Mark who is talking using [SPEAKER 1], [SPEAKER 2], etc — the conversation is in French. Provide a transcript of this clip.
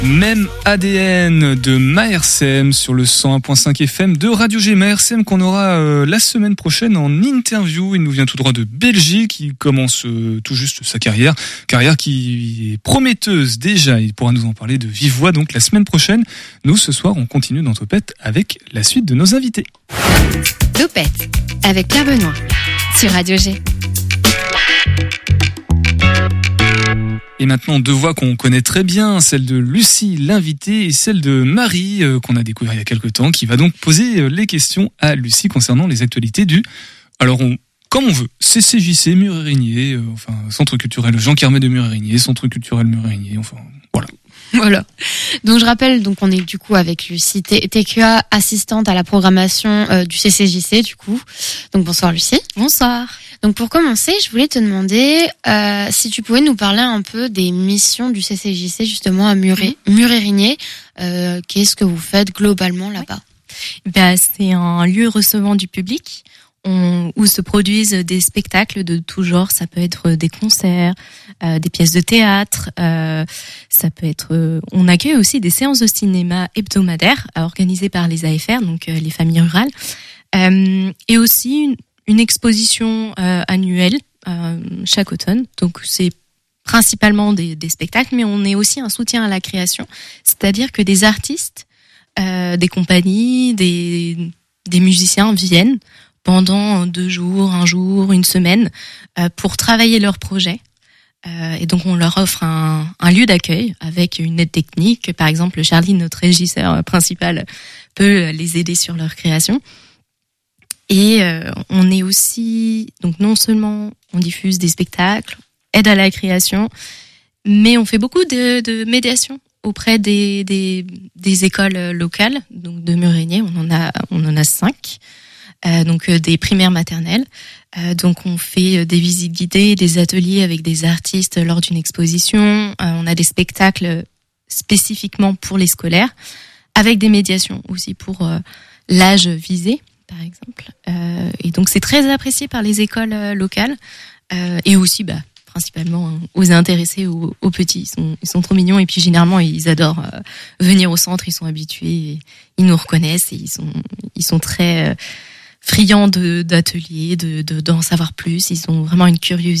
[SPEAKER 1] Même ADN de Maërsem sur le 101.5 FM de Radio G. Maërsem qu'on aura la semaine prochaine en interview. Il nous vient tout droit de Belgique. Il commence tout juste sa carrière qui est prometteuse déjà. Il pourra nous en parler de vive voix donc la semaine prochaine. Nous, ce soir, on continue dans Topette avec la suite de nos invités.
[SPEAKER 2] Topette avec Pierre Benoît sur Radio G.
[SPEAKER 1] Et maintenant, deux voix qu'on connaît très bien, celle de Lucie, l'invitée, et celle de Marie, qu'on a découvert il y a quelques temps, qui va donc poser les questions à Lucie concernant les actualités du... Alors, comme on veut, CCJC, Mur-Érigné, Centre culturel Jean Carmet de Mur-Érigné, Centre culturel Mur-Érigné, voilà.
[SPEAKER 2] Voilà. Donc je rappelle, donc on est du coup avec Lucie TQA, assistante à la programmation du CCJC du coup. Donc bonsoir Lucie.
[SPEAKER 3] Bonsoir.
[SPEAKER 2] Donc pour commencer, je voulais te demander si tu pouvais nous parler un peu des missions du CCJC justement à Mur-Érigné. Qu'est-ce que vous faites globalement là-bas ?
[SPEAKER 3] C'est un lieu recevant du public. Où se produisent des spectacles de tout genre. Ça peut être des concerts, des pièces de théâtre, ça peut être... on accueille aussi des séances de cinéma hebdomadaires organisées par les AFR, donc les familles rurales, et aussi une exposition annuelle chaque automne. Donc c'est principalement des spectacles, mais on est aussi un soutien à la création, c'est-à-dire que des artistes, des compagnies, des musiciens viennent pendant 2 jours, 1 jour, 1 semaine, pour travailler leur projet. Et donc, on leur offre un lieu d'accueil avec une aide technique. Par exemple, Charlie, notre régisseur principal, peut les aider sur leur création. Et on est aussi... Donc, non seulement on diffuse des spectacles, aide à la création, mais on fait beaucoup de médiation auprès des écoles locales. Donc, de Mur-Érigné, on en a 5. Donc des primaires maternelles. Donc on fait des visites guidées, des ateliers avec des artistes lors d'une exposition. On a des spectacles spécifiquement pour les scolaires, avec des médiations aussi pour l'âge visé, par exemple. Et donc c'est très apprécié par les écoles locales et aussi principalement aux intéressés, aux petits. Ils sont trop mignons et puis généralement ils adorent venir au centre. Ils sont habitués, ils nous reconnaissent et ils sont très friands d'ateliers, d'en savoir plus. Ils ont vraiment une curiosité